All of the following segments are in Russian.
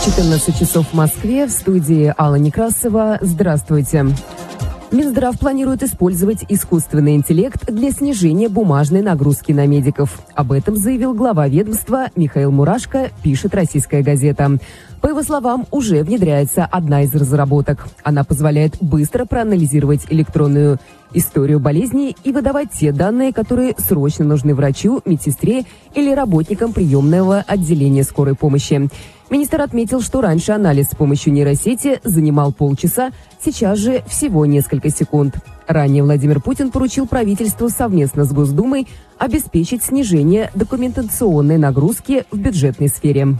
14 часов в Москве, в студии Алла Некрасова. Здравствуйте. Минздрав планирует использовать искусственный интеллект для снижения бумажной нагрузки на медиков. Об этом заявил глава ведомства Михаил Мурашко, пишет «Российская газета». По его словам, уже внедряется одна из разработок. Она позволяет быстро проанализировать электронную историю болезни и выдавать те данные, которые срочно нужны врачу, медсестре или работникам приемного отделения скорой помощи. Министр отметил, что раньше анализ с помощью нейросети занимал полчаса, сейчас же всего несколько секунд. Ранее Владимир Путин поручил правительству совместно с Госдумой обеспечить снижение документационной нагрузки в бюджетной сфере.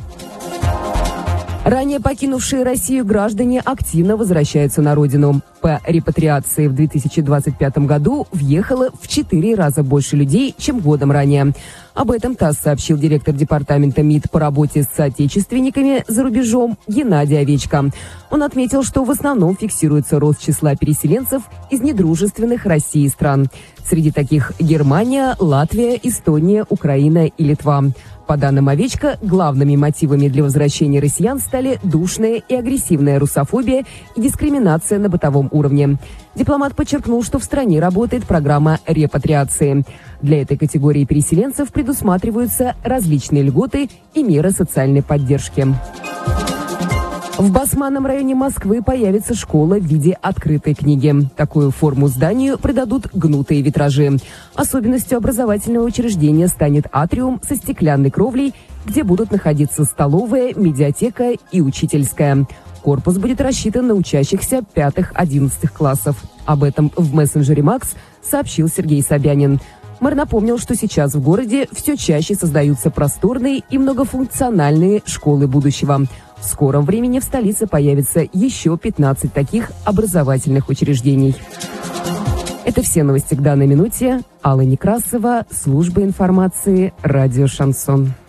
Ранее покинувшие Россию граждане активно возвращаются на родину. По репатриации в 2025 году въехало в 4 раза больше людей, чем годом ранее. Об этом ТАСС сообщил директор департамента МИД по работе с соотечественниками за рубежом Геннадий Овечко. Он отметил, что в основном фиксируется рост числа переселенцев из недружественных России стран. Среди таких Германия, Латвия, Эстония, Украина и Литва. По данным Овечко, главными мотивами для возвращения россиян стали душная и агрессивная русофобия и дискриминация на бытовом уровне. Дипломат подчеркнул, что в стране работает программа репатриации. Для этой категории переселенцев предусматриваются различные льготы и меры социальной поддержки. В Басманном районе Москвы появится школа в виде открытой книги. Такую форму зданию придадут гнутые витражи. Особенностью образовательного учреждения станет атриум со стеклянной кровлей, где будут находиться столовая, медиатека и учительская. Корпус будет рассчитан на учащихся 5-11 классов. Об этом в мессенджере Макс сообщил Сергей Собянин. Мэр напомнил, что сейчас в городе все чаще создаются просторные и многофункциональные школы будущего. В скором времени в столице появится еще 15 таких образовательных учреждений. Это все новости к данной минуте. Алла Некрасова, служба информации, радио «Шансон».